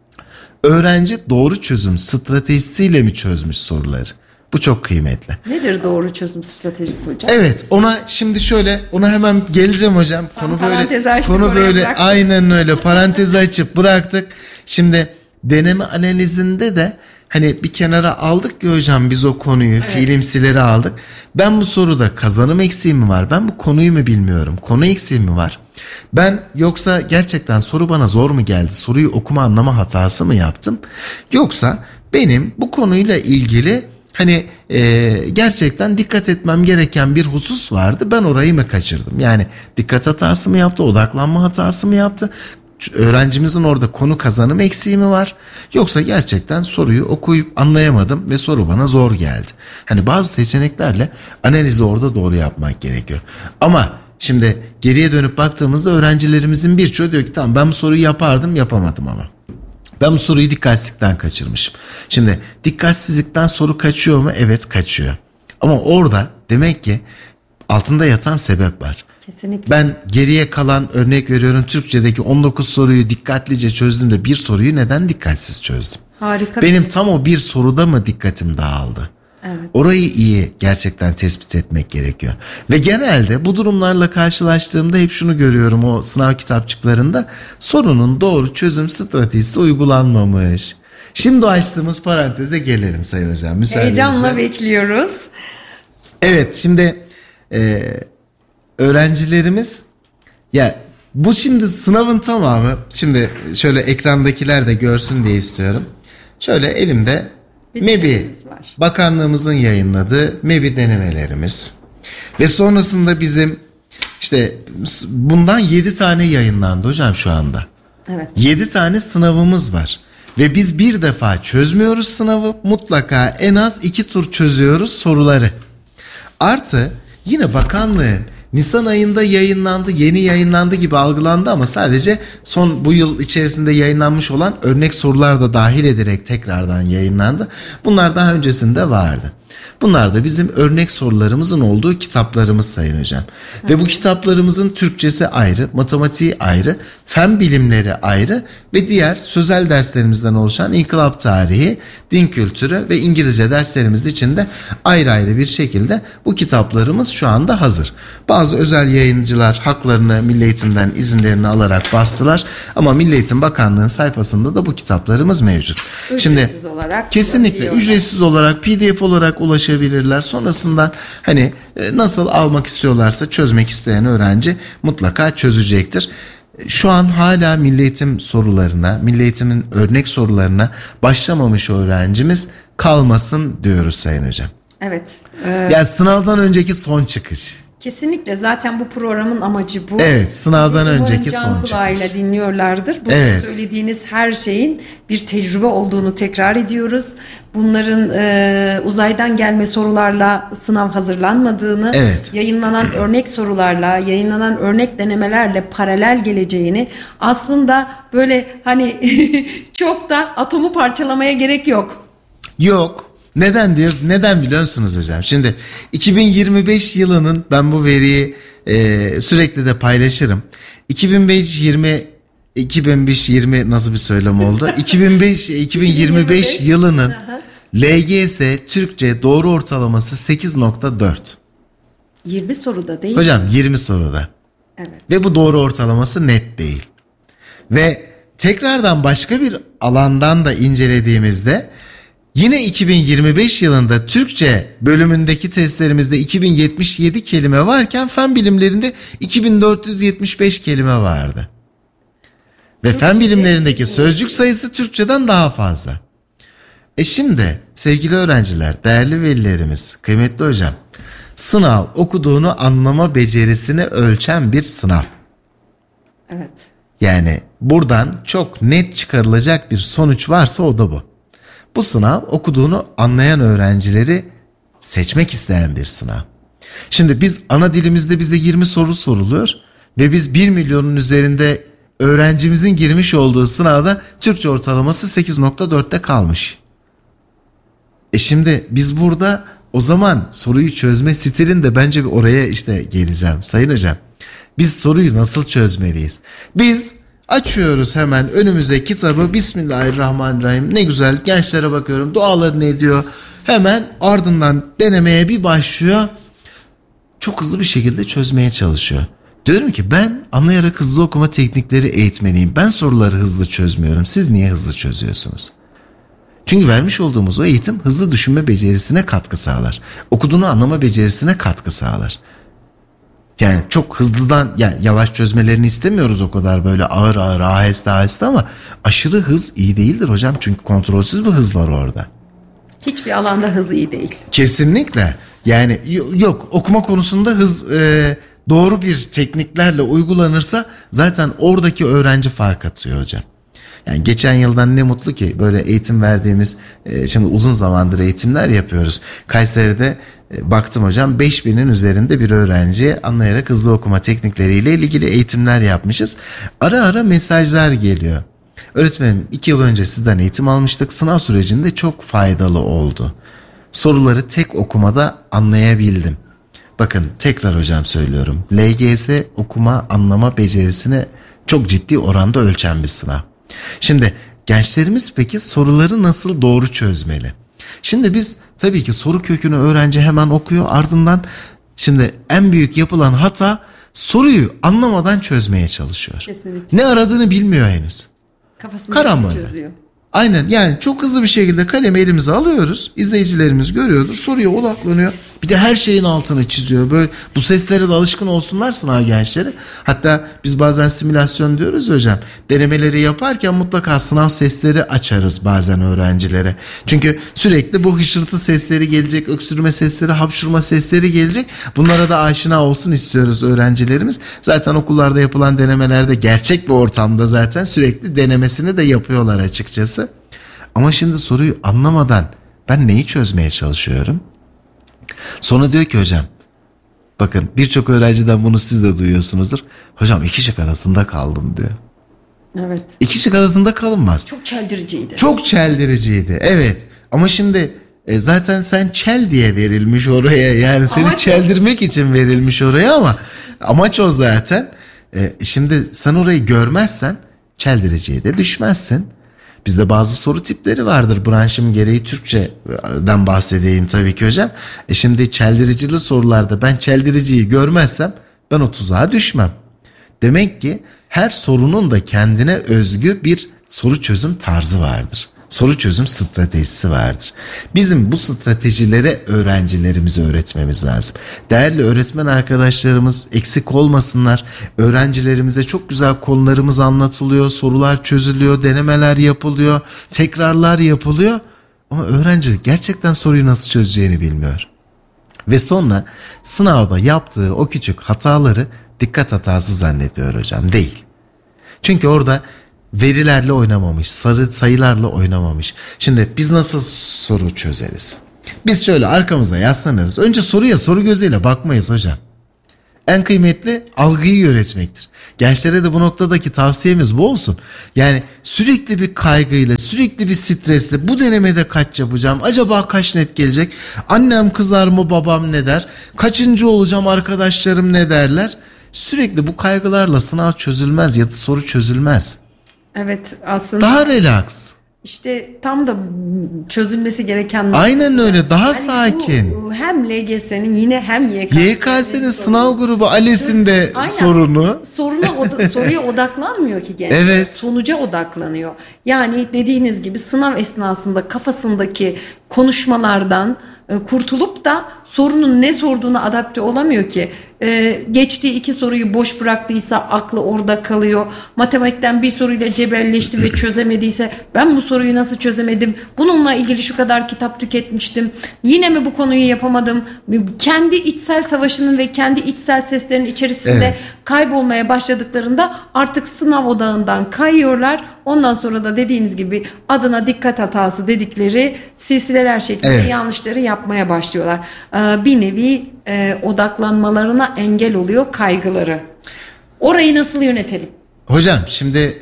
Öğrenci doğru çözüm stratejisiyle mi çözmüş soruları? Bu çok kıymetli. Nedir doğru çözüm stratejisi hocam? Evet, ona şimdi şöyle, ona hemen geleceğim hocam. Konu böyle aynen öyle parantezi açıp bıraktık. Şimdi deneme analizinde de hani bir kenara aldık ki hocam biz o konuyu, evet, fiilimsileri aldık. Ben bu soruda kazanım eksiği mi var? Ben bu konuyu mu bilmiyorum? Konu eksiği mi var? Ben yoksa gerçekten soru bana zor mu geldi? Soruyu okuma anlama hatası mı yaptım? Yoksa benim bu konuyla ilgili hani gerçekten dikkat etmem gereken bir husus vardı. Ben orayı mı kaçırdım? Yani dikkat hatası mı yaptı? Odaklanma hatası mı yaptı? Öğrencimizin orada konu kazanım eksiği mi var? Yoksa gerçekten soruyu okuyup anlayamadım ve soru bana zor geldi. Hani bazı seçeneklerle analizi orada doğru yapmak gerekiyor. Ama şimdi geriye dönüp baktığımızda öğrencilerimizin birçoğu diyor ki tamam ben bu soruyu yapardım, yapamadım ama. Ben bu soruyu dikkatsizlikten kaçırmışım. Şimdi dikkatsizlikten soru kaçıyor mu? Evet, kaçıyor. Ama orada demek ki altında yatan sebep var. Kesinlikle. Ben geriye kalan, örnek veriyorum, Türkçedeki 19 soruyu dikkatlice çözdüm de bir soruyu neden dikkatsiz çözdüm? Harika. Benim tam o bir soruda mı dikkatim dağıldı? Evet. Orayı iyi gerçekten tespit etmek gerekiyor. Ve genelde bu durumlarla karşılaştığımda hep şunu görüyorum o sınav kitapçıklarında: sorunun doğru çözüm stratejisi uygulanmamış. Şimdi açtığımız paranteze gelelim sayın hocam. Heyecanla bekliyoruz. Evet, şimdi öğrencilerimiz, ya bu şimdi sınavın tamamı, şimdi şöyle ekrandakiler de görsün diye istiyorum. Şöyle elimde MEB'i, bakanlığımızın yayınladığı MEB'i denemelerimiz ve sonrasında bizim işte bundan 7 tane yayınlandı hocam şu anda. Evet. 7 tane sınavımız var ve biz bir defa çözmüyoruz sınavı, mutlaka en az 2 tur çözüyoruz soruları. Artı yine bakanlığın Nisan ayında yayınlandı, yeni yayınlandı gibi algılandı ama sadece son bu yıl içerisinde yayınlanmış olan örnek sorular da dahil ederek tekrardan yayınlandı. Bunlar daha öncesinde vardı. Bunlar da bizim örnek sorularımızın olduğu kitaplarımız sayın hocam. Ve bu kitaplarımızın Türkçesi ayrı, matematiği ayrı, fen bilimleri ayrı ve diğer sözel derslerimizden oluşan inkılap tarihi, din kültürü ve İngilizce derslerimiz için de ayrı ayrı bir şekilde bu kitaplarımız şu anda hazır. Bazı özel yayıncılar haklarını Milli Eğitim'den izinlerini alarak bastılar ama Milli Eğitim Bakanlığı'nın sayfasında da bu kitaplarımız mevcut. Ücretsiz olarak kesinlikle ücretsiz olarak PDF olarak ulaşabilirler. Sonrasında hani nasıl almak istiyorlarsa çözmek isteyen öğrenci mutlaka çözecektir. Şu an hala Milli Eğitim sorularına, Milli Eğitim'in örnek sorularına başlamamış öğrencimiz kalmasın diyoruz sayın hocam. Evet. Yani sınavdan önceki son çıkış. Kesinlikle zaten bu programın amacı bu. Evet, sınavdan Umarım önceki can son kulağıyla çıkış. dinliyorlardır. Burada Evet. söylediğiniz her şeyin bir tecrübe olduğunu tekrar ediyoruz. Bunların uzaydan gelme sorularla sınav hazırlanmadığını, Evet. yayınlanan örnek sorularla, yayınlanan örnek denemelerle paralel geleceğini, aslında böyle hani çok da atomu parçalamaya gerek yok. Yok. Neden diyor? Neden biliyor musunuz hocam? Şimdi 2025 yılının ben bu veriyi sürekli de paylaşırım. 2020 nasıl bir söylem oldu? 2025 yılının LGS Türkçe doğru ortalaması 8.4. 20 soruda değil. Hocam 20 soruda. Evet. Ve bu doğru ortalaması net değil. Ve tekrardan başka bir alandan da incelediğimizde yine 2025 yılında Türkçe bölümündeki testlerimizde 2077 kelime varken fen bilimlerinde 2475 kelime vardı. Ve fen bilimlerindeki sözcük sayısı Türkçeden daha fazla. Şimdi sevgili öğrenciler, değerli velilerimiz, kıymetli hocam, sınav okuduğunu anlama becerisini ölçen bir sınav. Evet. Yani buradan çok net çıkarılacak bir sonuç varsa o da bu. Bu sınav okuduğunu anlayan öğrencileri seçmek isteyen bir sınav. Şimdi biz ana dilimizde bize 20 soru soruluyor ve biz 1 milyonun üzerinde öğrencimizin girmiş olduğu sınavda Türkçe ortalaması 8.4'te kalmış. Şimdi biz burada o zaman soruyu çözme stilinde bence bir oraya işte geleceğim sayın hocam. Biz soruyu nasıl çözmeliyiz? Biz açıyoruz hemen önümüze kitabı, Bismillahirrahmanirrahim, ne güzel gençlere bakıyorum, dualarını ediyor. Hemen ardından denemeye bir başlıyor. Çok hızlı bir şekilde çözmeye çalışıyor. Diyorum ki ben anlayarak hızlı okuma teknikleri eğitmeniyim. Ben soruları hızlı çözmüyorum. Siz niye hızlı çözüyorsunuz? Çünkü vermiş olduğumuz o eğitim hızlı düşünme becerisine katkı sağlar. Okuduğunu anlama becerisine katkı sağlar. Yani çok hızlıdan, yani yavaş çözmelerini istemiyoruz o kadar, böyle ağır ağır aheste aheste, ama aşırı hız iyi değildir hocam. Çünkü kontrolsüz bir hız var orada. Hiçbir alanda hız iyi değil. Kesinlikle. Yani yok, okuma konusunda hız doğru bir tekniklerle uygulanırsa zaten oradaki öğrenci fark atıyor hocam. Yani geçen yıldan ne mutlu ki böyle eğitim verdiğimiz, şimdi uzun zamandır eğitimler yapıyoruz. Kayseri'de baktım hocam 5000'in üzerinde bir öğrenciye anlayarak hızlı okuma teknikleriyle ilgili eğitimler yapmışız. Ara ara mesajlar geliyor. Öğretmenim 2 yıl önce sizden eğitim almıştık. Sınav sürecinde çok faydalı oldu. Soruları tek okumada anlayabildim. Bakın tekrar hocam söylüyorum. LGS okuma anlama becerisini çok ciddi oranda ölçen bir sınav. Şimdi gençlerimiz peki soruları nasıl doğru çözmeli? Şimdi biz tabii ki soru kökünü öğrenci hemen okuyor, ardından şimdi en büyük yapılan hata soruyu anlamadan çözmeye çalışıyor. Kesinlikle. Ne aradığını bilmiyor henüz. Kafasını Karambol. çözüyor. Aynen, yani çok hızlı bir şekilde kalemi elimize alıyoruz. İzleyicilerimiz görüyordur. Soruya odaklanıyor. Bir de her şeyin altını çiziyor. Böyle bu seslere de alışkın olsunlar sınav gençleri. Hatta biz bazen simülasyon diyoruz hocam. Denemeleri yaparken mutlaka sınav sesleri açarız bazen öğrencilere. Çünkü sürekli bu hışırtı sesleri gelecek, öksürme sesleri, hapşurma sesleri gelecek. Bunlara da aşina olsun istiyoruz öğrencilerimiz. Zaten okullarda yapılan denemelerde gerçek bir ortamda zaten sürekli denemesini de yapıyorlar açıkçası. Ama şimdi soruyu anlamadan ben neyi çözmeye çalışıyorum? Sonra diyor ki hocam, bakın birçok öğrenciden bunu siz de duyuyorsunuzdur. Hocam 2 şık arasında kaldım diyor. Evet. 2 şık arasında kalınmaz. Çok çeldiriciydi. Çok çeldiriciydi, evet. Ama şimdi Zaten sen çel diye verilmiş oraya, yani seni Amaç çeldirmek için verilmiş oraya, ama amaç o zaten. Şimdi sen orayı görmezsen çeldiriciye de düşmezsin. Bizde bazı soru tipleri vardır. Branşım gereği Türkçeden bahsedeyim tabii ki hocam. Şimdi çeldiricili sorularda ben çeldiriciyi görmezsem ben o tuzağa düşmem. Demek ki her sorunun da kendine özgü bir soru çözüm tarzı vardır. Soru çözüm stratejisi vardır. Bizim bu stratejilere öğrencilerimize öğretmemiz lazım. Değerli öğretmen arkadaşlarımız eksik olmasınlar. Öğrencilerimize çok güzel konularımız anlatılıyor, sorular çözülüyor, denemeler yapılıyor, tekrarlar yapılıyor. Ama öğrenci gerçekten soruyu nasıl çözeceğini bilmiyor. Ve sonra sınavda yaptığı o küçük hataları dikkat hatası zannediyor hocam. Değil. Çünkü orada verilerle oynamamış, sayılarla oynamamış. Şimdi biz nasıl soru çözeriz? Biz şöyle arkamıza yaslanırız. Önce soruya soru gözüyle bakmayız hocam. En kıymetli algıyı yönetmektir. Gençlere de bu noktadaki tavsiyemiz bu olsun. Yani sürekli bir kaygıyla, sürekli bir stresle bu denemede kaç yapacağım? Acaba kaç net gelecek? Annem kızar mı, babam ne der? Kaçıncı olacağım, arkadaşlarım ne derler? Sürekli bu kaygılarla sınav çözülmez ya da soru çözülmez. Evet, aslında Daha relax. işte tam da çözülmesi gereken Aynen öyle, daha yani sakin. bu hem LGS'nin yine hem YKS'nin sınav grubu ALES'inde Aynen. sorunu. Soruya odaklanmıyor ki gençler. Evet. Sonuca odaklanıyor. Yani dediğiniz gibi sınav esnasında kafasındaki konuşmalardan kurtulup da sorunun ne sorduğuna adapte olamıyor ki. Geçtiği 2 soruyu boş bıraktıysa aklı orada kalıyor. Matematikten bir soruyla cebelleşti ve çözemediyse ben bu soruyu nasıl çözemedim? Bununla ilgili şu kadar kitap tüketmiştim. Yine mi bu konuyu yapamadım? Kendi içsel savaşının ve kendi içsel seslerin içerisinde kaybolmaya başladıklarında artık sınav odağından kayıyorlar. Ondan sonra da dediğiniz gibi adına dikkat hatası dedikleri silsileler şeklinde yanlışları yapmaya başlıyorlar. Bir nevi odaklanmalarına engel oluyor kaygıları. Orayı nasıl yönetelim? Hocam şimdi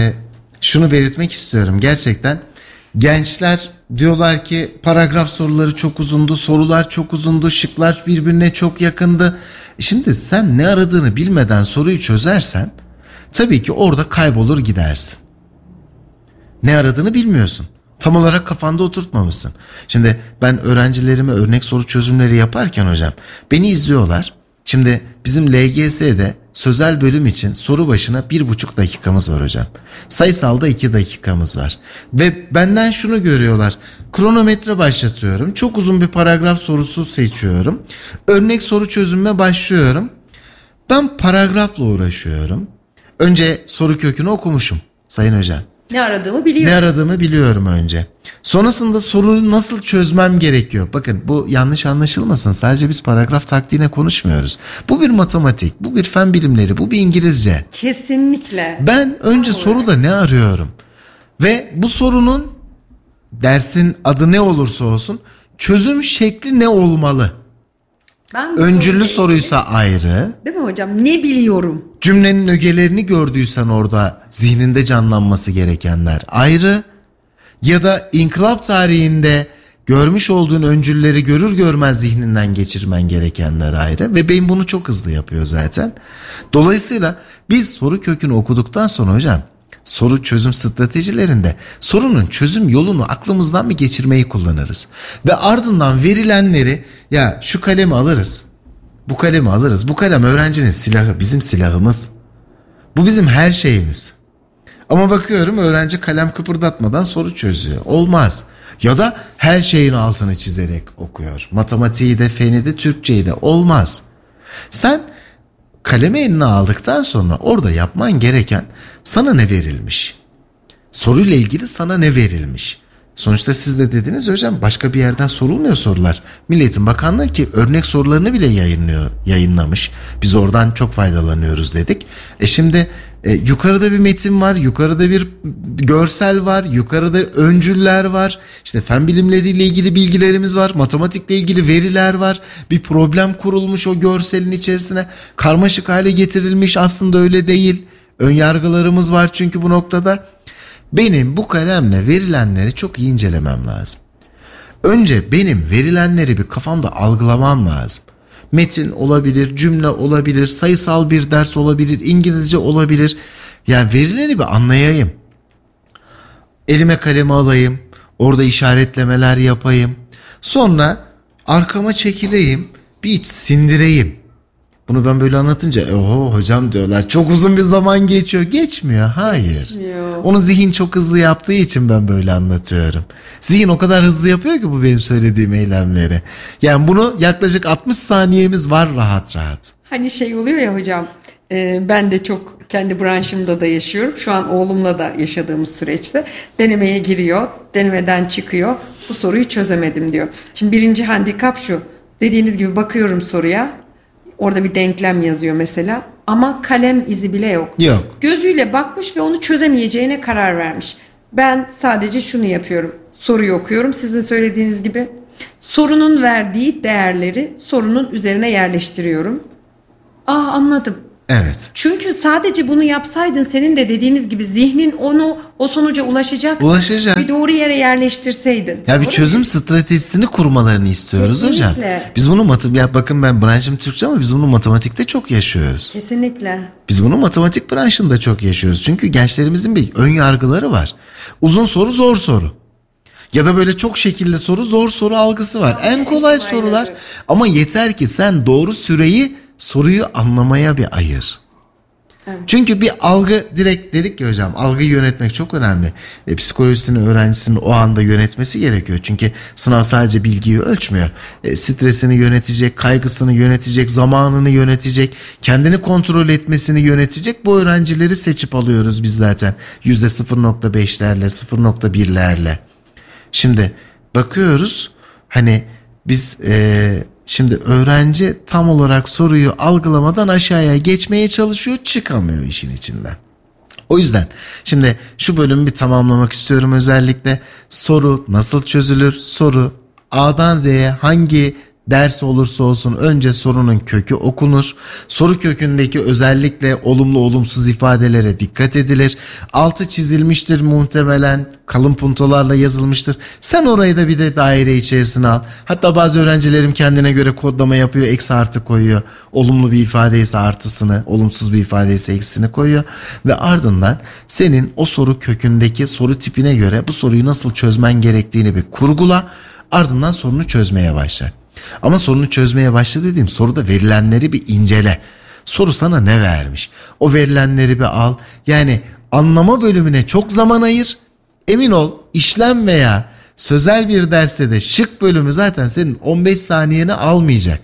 şunu belirtmek istiyorum. Gerçekten gençler diyorlar ki paragraf soruları çok uzundu, sorular çok uzundu, şıklar birbirine çok yakındı. Şimdi sen ne aradığını bilmeden soruyu çözersen tabii ki orada kaybolur gidersin. Ne aradığını bilmiyorsun. Tam olarak kafanda oturtmamışsın. Şimdi ben öğrencilerime örnek soru çözümleri yaparken hocam beni izliyorlar. Şimdi bizim LGS'de sözel bölüm için soru başına 1,5 dakikamız var hocam. Sayısalda 2 dakikamız var. Ve benden şunu görüyorlar. Kronometre başlatıyorum. Çok uzun bir paragraf sorusu seçiyorum. Örnek soru çözümüne başlıyorum. Ben paragrafla uğraşıyorum. Önce soru kökünü okumuşum sayın hocam. Ne aradığımı biliyorum. Ne aradığımı biliyorum önce. Sonrasında soruyu nasıl çözmem gerekiyor? Bakın bu yanlış anlaşılmasın. Sadece biz paragraf taktiğine konuşmuyoruz. Bu bir matematik, bu bir fen bilimleri, bu bir İngilizce. Kesinlikle. Ben önce soruda ne arıyorum? Ve bu sorunun dersin adı ne olursa olsun çözüm şekli ne olmalı? Öncüllü soruysa ayrı. Değil mi hocam? Ne biliyorum? Cümlenin ögelerini gördüysen orada zihninde canlanması gerekenler ayrı. Ya da inkılap tarihinde görmüş olduğun öncülleri görür görmez zihninden geçirmen gerekenler ayrı. Ve beyin bunu çok hızlı yapıyor zaten. Dolayısıyla biz soru kökünü okuduktan sonra hocam soru çözüm stratejilerinde sorunun çözüm yolunu aklımızdan bir geçirmeyi kullanırız. Ve ardından verilenleri ya şu kalemi alırız. Bu kalemi alırız. Bu kalem öğrencinin silahı, bizim silahımız. Bu bizim her şeyimiz. Ama bakıyorum öğrenci kalem kıpırdatmadan soru çözüyor. Olmaz. Ya da her şeyin altını çizerek okuyor. Matematiği de, feni de, Türkçeyi de. Olmaz. Sen kalemi eline aldıktan sonra orada yapman gereken sana ne verilmiş? Soruyla ilgili sana ne verilmiş? Sonuçta siz de dediniz hocam başka bir yerden sorulmuyor sorular. Milli Eğitim Bakanlığı ki örnek sorularını bile yayınlamış. Biz oradan çok faydalanıyoruz dedik. Şimdi yukarıda bir metin var, yukarıda bir görsel var, yukarıda öncüller var. İşte fen bilimleriyle ilgili bilgilerimiz var, matematikle ilgili veriler var. Bir problem kurulmuş o görselin içerisine. Karmaşık hale getirilmiş, aslında öyle değil. Önyargılarımız var çünkü bu noktada. Benim bu kalemle verilenleri çok iyi incelemem lazım. Önce benim verilenleri bir kafamda algılamam lazım. Metin olabilir, cümle olabilir, sayısal bir ders olabilir, İngilizce olabilir. Yani verileni bir anlayayım. Elime kalemi alayım, orada işaretlemeler yapayım. Sonra arkama çekileyim, bir iç sindireyim. Bunu ben böyle anlatınca oho hocam diyorlar, çok uzun bir zaman geçiyor. Geçmiyor, hayır. Geçmiyor. Onu zihin çok hızlı yaptığı için ben böyle anlatıyorum. Zihin o kadar hızlı yapıyor ki bu benim söylediğim eylemleri. Yani bunu yaklaşık 60 saniyemiz var rahat rahat. Hani şey oluyor ya hocam, ben de çok kendi branşımda da yaşıyorum. Şu an oğlumla da yaşadığımız süreçte denemeye giriyor, denemeden çıkıyor. Bu soruyu çözemedim diyor. Şimdi birinci handikap şu, dediğiniz gibi bakıyorum soruya. Orada bir denklem yazıyor mesela ama kalem izi bile yok. Yok. Gözüyle bakmış ve onu çözemeyeceğine karar vermiş. Ben sadece şunu yapıyorum. Soruyu okuyorum sizin söylediğiniz gibi. Sorunun verdiği değerleri sorunun üzerine yerleştiriyorum. Anladım. Evet. Çünkü sadece bunu yapsaydın senin de dediğiniz gibi zihnin o sonuca ulaşacaktı. Ulaşacak. Bir doğru yere yerleştirseydin. Ya bir çözüm stratejisini kurmalarını istiyoruz. Kesinlikle. Hocam. Biz bunu bakın ben branşım Türkçe ama biz bunu matematikte çok yaşıyoruz. Kesinlikle. Biz bunu matematik branşında çok yaşıyoruz. Çünkü gençlerimizin bir ön yargıları var. Uzun soru zor soru. Ya da böyle çok şekilli soru zor soru algısı var. En kolay sorular ama yeter ki sen doğru süreyi soruyu anlamaya bir ayır. Evet. Çünkü bir algı direkt dedik ki hocam algıyı yönetmek çok önemli. Psikolojisini öğrencisinin o anda yönetmesi gerekiyor. Çünkü sınav sadece bilgiyi ölçmüyor. Stresini yönetecek, kaygısını yönetecek, zamanını yönetecek, kendini kontrol etmesini yönetecek. Bu öğrencileri seçip alıyoruz biz zaten. %0.5'lerle, 0.1'lerle. Şimdi bakıyoruz hani biz şimdi öğrenci tam olarak soruyu algılamadan aşağıya geçmeye çalışıyor, çıkamıyor işin içinden. O yüzden şimdi şu bölümü bir tamamlamak istiyorum özellikle. Soru nasıl çözülür? Soru A'dan Z'ye hangi ders olursa olsun önce sorunun kökü okunur. Soru kökündeki özellikle olumlu olumsuz ifadelere dikkat edilir. Altı çizilmiştir muhtemelen, kalın puntolarla yazılmıştır. Sen orayı da bir de daire içerisine al. Hatta bazı öğrencilerim kendine göre kodlama yapıyor, eksi artı koyuyor. Olumlu bir ifade ise artısını, olumsuz bir ifade ise eksisini koyuyor. Ve ardından senin o soru kökündeki soru tipine göre bu soruyu nasıl çözmen gerektiğini bir kurgula. Ardından sorunu çözmeye başla. Ama sorunu çözmeye başla dediğim soruda verilenleri bir incele. Soru sana ne vermiş? O verilenleri bir al. Yani anlama bölümüne çok zaman ayır. Emin ol işlem veya sözel bir derste de şık bölümü zaten senin 15 saniyeni almayacak.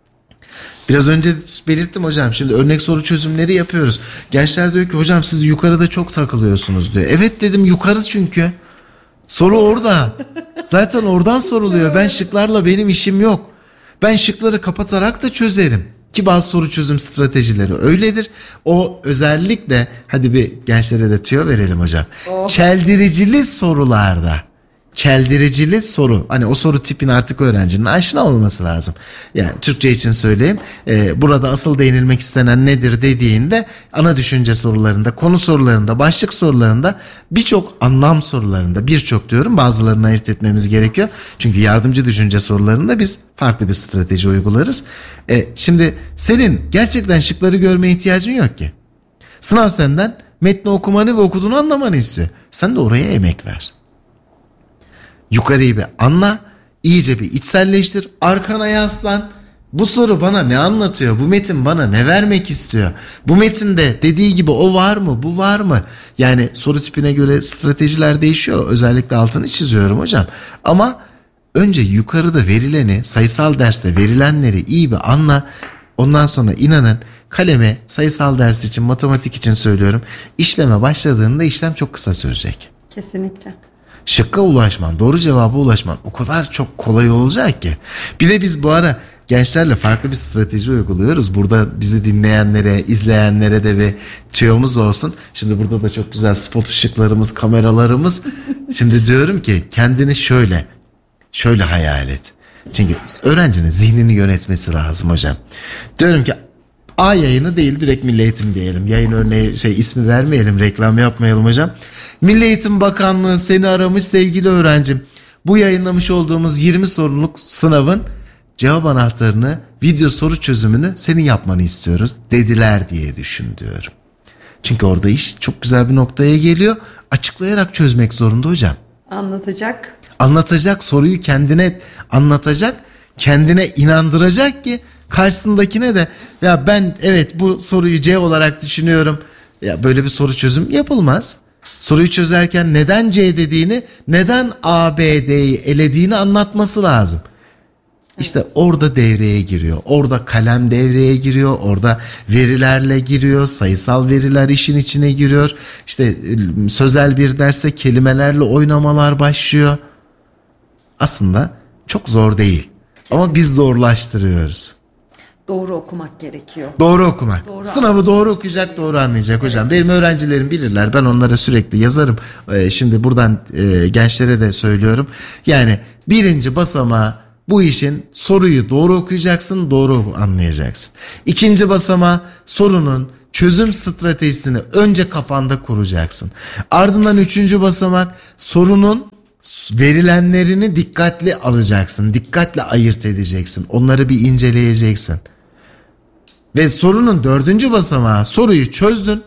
Biraz önce belirttim hocam, şimdi örnek soru çözümleri yapıyoruz. Gençler diyor ki hocam siz yukarıda çok takılıyorsunuz diyor. Evet dedim, yukarı çünkü. Soru orada. Zaten oradan soruluyor. Ben şıklarla benim işim yok. Ben şıkları kapatarak da çözerim. Ki bazı soru çözüm stratejileri öyledir. O özellikle hadi bir gençlere de tüyo verelim hocam. Çeldiricili sorularda. Çeldiricili soru. Hani o soru tipin artık öğrencinin aşina olması lazım. Yani Türkçe için söyleyeyim. Burada asıl değinilmek istenen nedir dediğinde ana düşünce sorularında, konu sorularında, başlık sorularında, birçok anlam sorularında, birçok diyorum, bazılarını ayırt etmemiz gerekiyor. Çünkü yardımcı düşünce sorularında biz farklı bir strateji uygularız. Şimdi senin gerçekten şıkları görmeye ihtiyacın yok ki. Sınav senden metni okumanı ve okuduğunu anlamanı istiyor. Sen de oraya emek ver. Yukarıyı bir anla, iyice bir içselleştir, arkana yaslan. Bu soru bana ne anlatıyor? Bu metin bana ne vermek istiyor? Bu metinde dediği gibi o var mı? Bu var mı? Yani soru tipine göre stratejiler değişiyor. Özellikle altını çiziyorum hocam. Ama önce yukarıda verileni, sayısal derste verilenleri iyi bir anla. Ondan sonra inanın kaleme, sayısal ders için, matematik için söylüyorum, işleme başladığında işlem çok kısa sürecek. Kesinlikle. Şıkka ulaşman, doğru cevaba ulaşman o kadar çok kolay olacak ki. Bir de biz bu ara gençlerle farklı bir strateji uyguluyoruz. Burada bizi dinleyenlere, izleyenlere de bir tüyomuz olsun. Şimdi burada da çok güzel spot ışıklarımız, kameralarımız. Şimdi diyorum ki kendini şöyle hayal et. Çünkü öğrencinin zihnini yönetmesi lazım hocam. Diyorum ki A yayını değil, direkt Milli Eğitim diyelim. Yayın örneği ismi vermeyelim, reklam yapmayalım hocam. Milli Eğitim Bakanlığı seni aramış sevgili öğrencim. bu yayınlamış olduğumuz 20 soruluk sınavın cevap anahtarını, video soru çözümünü senin yapmanı istiyoruz dediler diye düşün diyorum. Çünkü orada iş çok güzel bir noktaya geliyor. Açıklayarak çözmek zorunda hocam. Anlatacak, soruyu kendine anlatacak, kendine inandıracak ki karşısındakine de ya ben evet bu soruyu C olarak düşünüyorum. Ya böyle bir soru çözüm yapılmaz. Soruyu çözerken neden C dediğini, neden A, B, D'yi elediğini anlatması lazım. İşte orada devreye giriyor. Orada kalem devreye giriyor. Orada verilerle giriyor. Sayısal veriler işin içine giriyor. İşte sözel bir derse kelimelerle oynamalar başlıyor. Aslında çok zor değil. Ama biz zorlaştırıyoruz. Doğru okumak gerekiyor. Doğru okumak. Sınavı doğru okuyacak, doğru anlayacak hocam. Benim öğrencilerim bilirler. Ben onlara sürekli yazarım. Şimdi buradan gençlere de söylüyorum. Yani birinci basamağı bu işin soruyu doğru okuyacaksın, doğru anlayacaksın. İkinci basamağı sorunun çözüm stratejisini önce kafanda kuracaksın. Ardından üçüncü basamak sorunun verilenlerini dikkatli alacaksın. Dikkatle ayırt edeceksin. Onları bir inceleyeceksin. Ve sorunun dördüncü basamağı soruyu çözdün.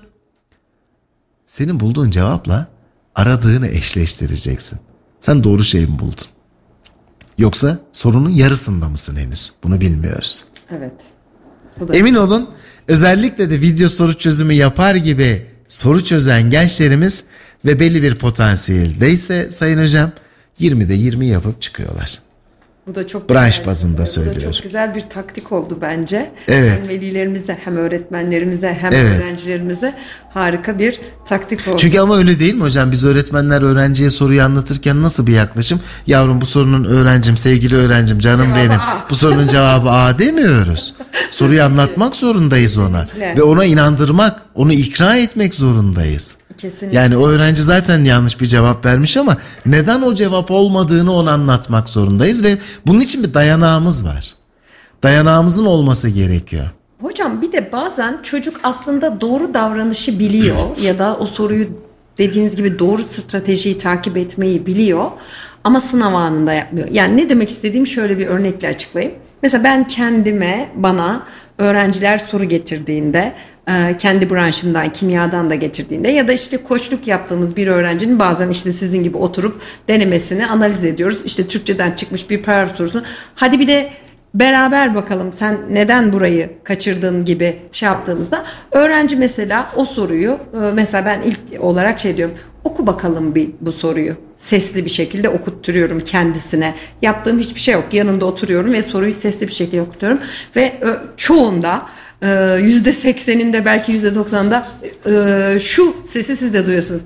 Senin bulduğun cevapla aradığını eşleştireceksin. Sen doğru şeyi mi buldun? Yoksa sorunun yarısında mısın henüz? Bunu bilmiyoruz. Evet. Emin olun özellikle de video soru çözümü yapar gibi soru çözen gençlerimiz ve belli bir potansiyeldeyse sayın hocam 20'de 20 yapıp çıkıyorlar. Bu da çok branş güzel, bazında söylüyorum. Bu da çok güzel bir taktik oldu bence. Evet. Hem velilerimize hem öğretmenlerimize hem evet. öğrencilerimize harika bir taktik oldu. Çünkü ama öyle değil mi hocam? Biz öğretmenler öğrenciye soruyu anlatırken nasıl bir yaklaşım? Yavrum bu sorunun öğrencim, sevgili öğrencim, canım cevabı benim. A. Bu sorunun cevabı A demiyoruz. Soruyu anlatmak zorundayız ona. Kesinlikle. Ve ona inandırmak, onu ikna etmek zorundayız. Kesinlikle. Yani o öğrenci zaten yanlış bir cevap vermiş ama neden o cevap olmadığını ona anlatmak zorundayız ve bunun için bir dayanağımız var. Dayanağımızın olması gerekiyor. Hocam bir de bazen çocuk aslında doğru davranışı biliyor ya da o soruyu dediğiniz gibi doğru stratejiyi takip etmeyi biliyor ama sınav anında yapmıyor. Yani ne demek istediğim şöyle bir örnekle açıklayayım. Mesela ben bana öğrenciler soru getirdiğinde, kendi branşımdan, kimyadan da getirdiğinde ya da işte koçluk yaptığımız bir öğrencinin bazen işte sizin gibi oturup denemesini analiz ediyoruz. İşte Türkçeden çıkmış bir paragraf sorusunu. Hadi bir de beraber bakalım sen neden burayı kaçırdın gibi şey yaptığımızda öğrenci mesela o soruyu mesela ben ilk olarak diyorum. Oku bakalım bu soruyu. Sesli bir şekilde okutturuyorum kendisine. Yaptığım hiçbir şey yok. Yanında oturuyorum ve soruyu sesli bir şekilde okutuyorum. Ve çoğunda %80'inde belki %90'da şu sesi siz de duyuyorsunuz.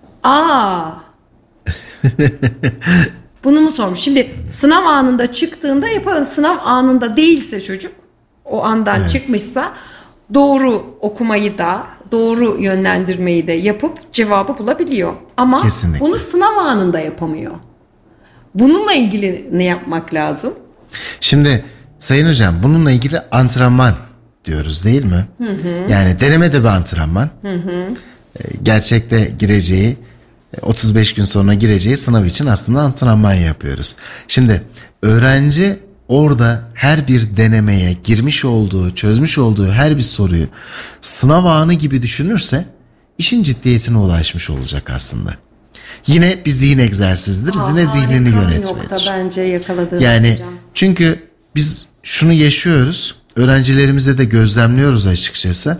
Bunu mu sormuş? Şimdi sınav anında çıktığında yapalım. Sınav anında değilse çocuk o andan çıkmışsa doğru okumayı da doğru yönlendirmeyi de yapıp cevabı bulabiliyor. Ama kesinlikle. Bunu sınav anında yapamıyor. Bununla ilgili ne yapmak lazım? Şimdi sayın hocam bununla ilgili antrenman diyoruz değil mi? Hı. Yani deneme de bir antrenman. Hı. Gerçekte gireceği 35 gün sonra gireceği sınav için aslında antrenman yapıyoruz. Şimdi öğrenci orada her bir denemeye girmiş olduğu, çözmüş olduğu her bir soruyu sınav anı gibi düşünürse işin ciddiyetine ulaşmış olacak aslında. Yine bir zihin egzersizidir. Yine zihnini yönetmedir. Bence yakaladığınız yani hocam. Çünkü biz şunu yaşıyoruz. Öğrencilerimize de gözlemliyoruz açıkçası.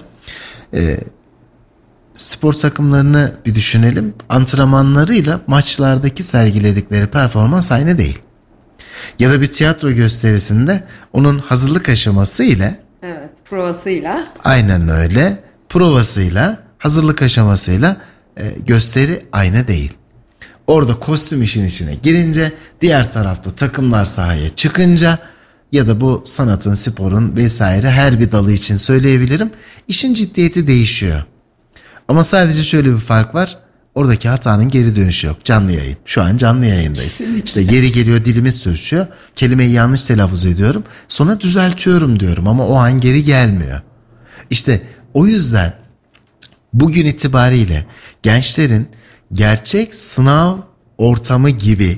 Spor takımlarını bir düşünelim. Antrenmanlarıyla maçlardaki sergiledikleri performans aynı değil. Ya da bir tiyatro gösterisinde onun hazırlık aşaması ile provasıyla aynen öyle provasıyla hazırlık aşamasıyla gösteri aynı değil. Orada kostüm işin içine girince diğer tarafta takımlar sahaya çıkınca ya da bu sanatın, sporun vesaire her bir dalı için söyleyebilirim. İşin ciddiyeti değişiyor. Ama sadece şöyle bir fark var. Oradaki hatanın geri dönüşü yok. Canlı yayın. Şu an canlı yayındayız. İşte yeri geliyor dilimiz sürçüyor. Kelimeyi yanlış telaffuz ediyorum. Sonra düzeltiyorum diyorum ama o an geri gelmiyor. İşte o yüzden bugün itibariyle gençlerin gerçek sınav ortamı gibi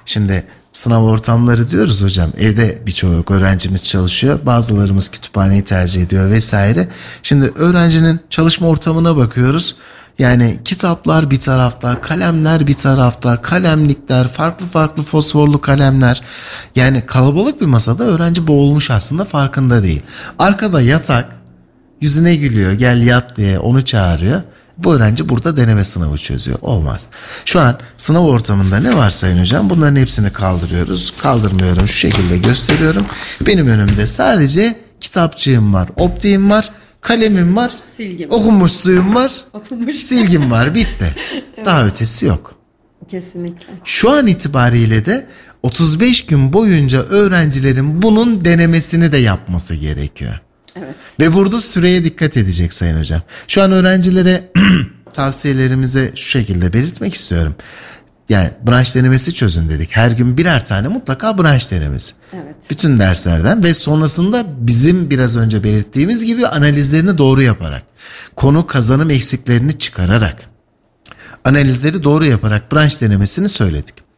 Şimdi sınav ortamları diyoruz hocam. Evde birçok öğrencimiz çalışıyor. Bazılarımız kütüphaneyi tercih ediyor vesaire. Şimdi öğrencinin çalışma ortamına bakıyoruz. Yani kitaplar bir tarafta, kalemler bir tarafta, kalemlikler, farklı farklı fosforlu kalemler. Yani kalabalık bir masada öğrenci boğulmuş, aslında farkında değil. Arkada yatak, yüzüne gülüyor, gel yat diye onu çağırıyor. Bu öğrenci burada deneme sınavı çözüyor. Olmaz. Şu an sınav ortamında ne var sayın hocam? Bunların hepsini kaldırıyoruz. Kaldırmıyorum, şu şekilde gösteriyorum. Benim önümde sadece kitapçığım var, optiğim var, kalemim var, Silgim. okunmuş suyum var, Okunmuş. silgim var, bitti. Daha ötesi yok. Kesinlikle. Şu an itibariyle de 35 gün boyunca öğrencilerin bunun denemesini de yapması gerekiyor. Evet. Ve burada süreye dikkat edecek sayın hocam. Şu an öğrencilere tavsiyelerimizi şu şekilde belirtmek istiyorum. Yani branş denemesi çözün dedik. Her gün birer tane mutlaka branş denemesi. Evet. Bütün derslerden ve sonrasında bizim biraz önce belirttiğimiz gibi analizlerini doğru yaparak, konu kazanım eksiklerini çıkararak, analizleri doğru yaparak branş denemesini söyledik.